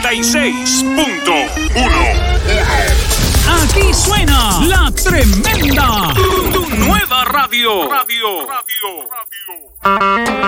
96.1. Aquí suena La Tremenda, tu nueva radio.